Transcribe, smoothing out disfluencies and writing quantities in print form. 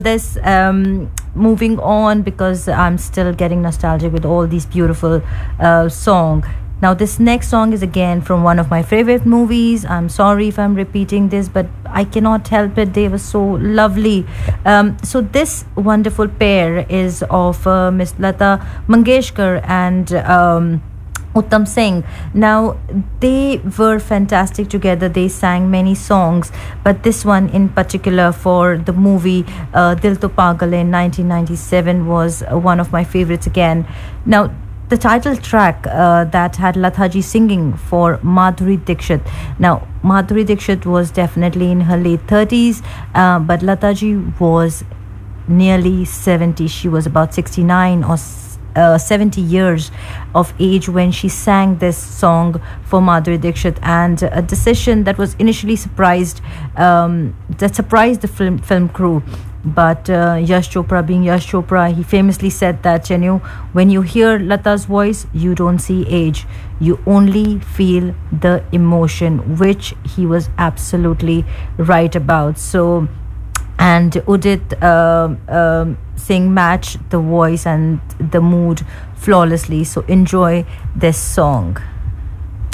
this moving on, because I'm still getting nostalgic with all these beautiful song. Now this next song is again from one of my favorite movies. I'm sorry if I'm repeating this, but I cannot help it, they were so lovely. So this wonderful pair is of Miss Lata Mangeshkar and Uttam Singh. Now, they were fantastic together. They sang many songs, but this one in particular for the movie Dil To Pagal in 1997 was one of my favorites again. Now, the title track that had Lataji singing for Madhuri Dixit. Now, Madhuri Dixit was definitely in her late 30s, but Lataji was nearly 70. She was about 69 or 70 years of age when she sang this song for Madhuri Dixit, and a decision that was initially that surprised the film crew. But Yash Chopra, being Yash Chopra, he famously said that, when you hear Lata's voice, you don't see age, you only feel the emotion, which he was absolutely right about. So, and Udit Singh matched the voice and the mood flawlessly. So enjoy this song.